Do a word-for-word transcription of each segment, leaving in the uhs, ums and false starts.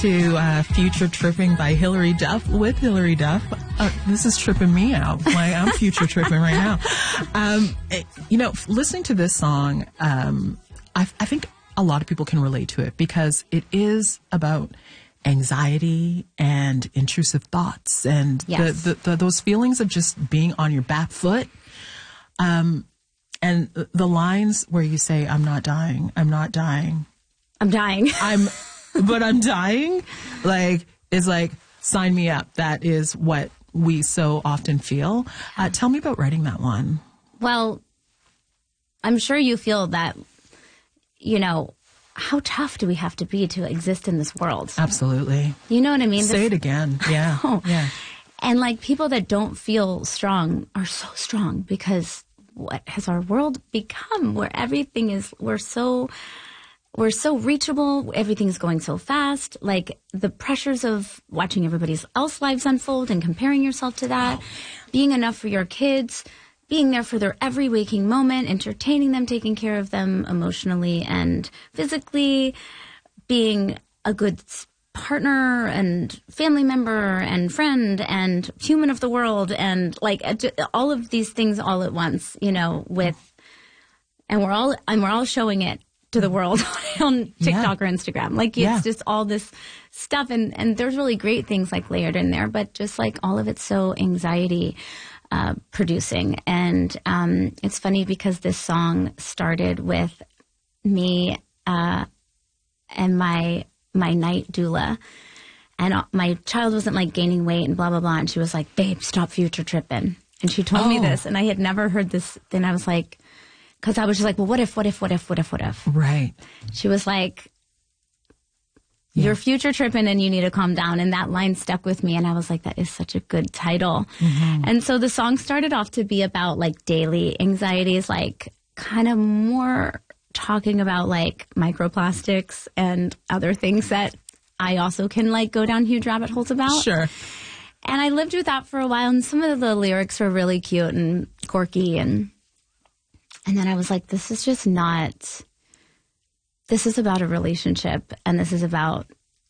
to uh, Future Tripping by Hilary Duff with Hilary Duff. Uh, this is tripping me out. Like, I'm future tripping right now. Um, it, you know, listening to this song, um, I, I think a lot of people can relate to it because it is about anxiety and intrusive thoughts and yes. the, the, the, those feelings of just being on your back foot. Um, and the lines where you say, I'm not dying, I'm not dying. I'm dying. I'm... But I'm dying, like, is like, sign me up. That is what we so often feel. Uh, tell me about writing that one. Well, I'm sure you feel that, you know, how tough do we have to be to exist in this world? Absolutely. You know what I mean? Say this, it again. Yeah. Oh. Yeah. And like people that don't feel strong are so strong because what has our world become where everything is, we're so... We're so reachable. Everything's going so fast. Like the pressures of watching everybody else's lives unfold and comparing yourself to that, oh. being enough for your kids, being there for their every waking moment, entertaining them, taking care of them emotionally and physically, being a good partner and family member and friend and human of the world and like all of these things all at once, you know, with, and we're all, and we're all showing it to the world on TikTok yeah. or Instagram. Like, it's yeah. just all this stuff. And, and there's really great things, like, layered in there. But just, like, all of it's so anxiety uh, producing. And um, it's funny because this song started with me uh, and my my night doula. And uh, my child wasn't, like, gaining weight and blah, blah, blah. And she was like, babe, stop future tripping. And she told oh. me this. And I had never heard this. Then I was like... Because I was just like, well, what if, what if, what if, what if, what if? Right. She was like, yeah. you're future tripping and you need to calm down. And that line stuck with me. And I was like, that is such a good title. Mm-hmm. And so the song started off to be about like daily anxieties, like kind of more talking about like microplastics and other things that I also can like go down huge rabbit holes about. Sure. And I lived with that for a while. And some of the lyrics were really cute and quirky and... And then I was like, this is just not, this is about a relationship and this is about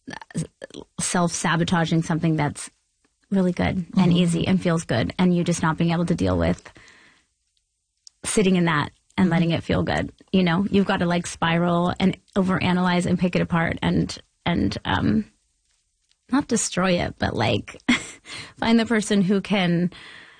self-sabotaging something that's really good mm-hmm. and easy and feels good. And you just not being able to deal with sitting in that and mm-hmm. letting it feel good. You know, you've got to like spiral and overanalyze and pick it apart and, and, um, not destroy it, but like find the person who can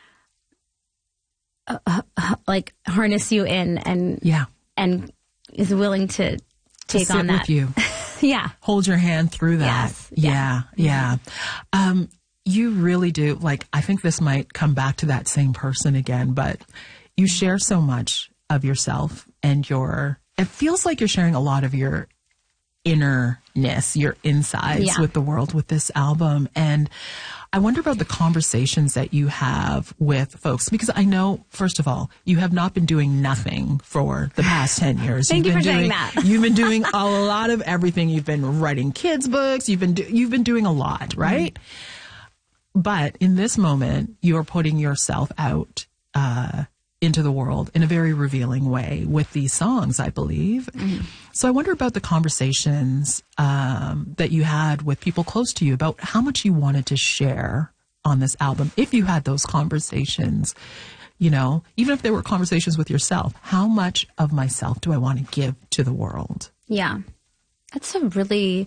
Uh, uh, like harness you in and yeah and is willing to take to sit on that with you. yeah hold your hand through that. Yes. yeah yeah, yeah. Um you really do, like, I think this might come back to that same person again, but you share so much of yourself and your, it feels like you're sharing a lot of your innerness, your insides yeah. with the world with this album. And I wonder about the conversations that you have with folks, because I know, first of all, you have not been doing nothing for the past ten years. Thank you've you been for doing, saying that. You've been doing a lot of everything. You've been writing kids' books. You've been do, you've been doing a lot, right? Mm-hmm. But in this moment, you are putting yourself out uh, into the world in a very revealing way with these songs, I believe. Mm-hmm. So I wonder about the conversations um, that you had with people close to you about how much you wanted to share on this album. If you had those conversations, you know, even if they were conversations with yourself, how much of myself do I want to give to the world? Yeah. That's a really,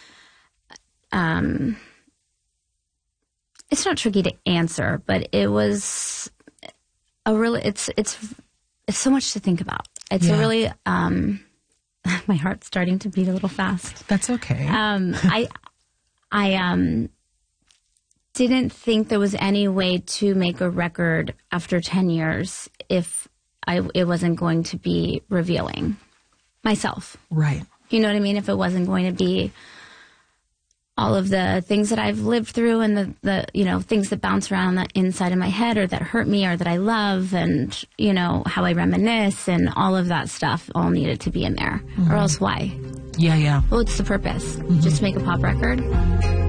um, it's not tricky to answer, but it was a really, it's, it's, it's so much to think about. It's yeah. a really, um, my heart's starting to beat a little fast. That's okay. Um, I, I, um, didn't think there was any way to make a record after ten years if I, it wasn't going to be revealing myself. Right. You know what I mean? If it wasn't going to be all of the things that I've lived through and the, the, you know, things that bounce around the inside of my head or that hurt me or that I love and, you know, how I reminisce and all of that stuff all needed to be in there. Mm-hmm. Or else why? Yeah, yeah. Well, what's the purpose? Mm-hmm. Just to make a pop record?